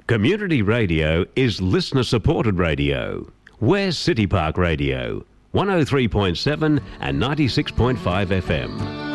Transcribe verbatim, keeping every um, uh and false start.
Community radio is listener-supported radio. We're City Park Radio, one oh three point seven and ninety-six point five F M.